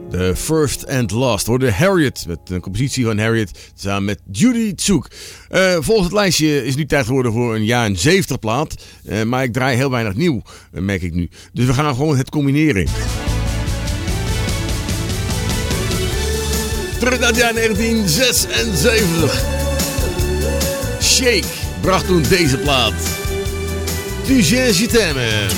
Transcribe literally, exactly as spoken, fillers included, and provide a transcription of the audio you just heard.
The First and Last. Hoorde Harriet, met een compositie van Harriet samen met Judy Tsoek. Uh, volgens het lijstje is het nu tijd geworden voor een jaren zeventig plaat. Uh, maar ik draai heel weinig nieuw, uh, merk ik nu. Dus we gaan gewoon het combineren. Terug naar het jaar negentien zesenzeventig. Shake bracht toen deze plaat. Tu sais, je t'aime.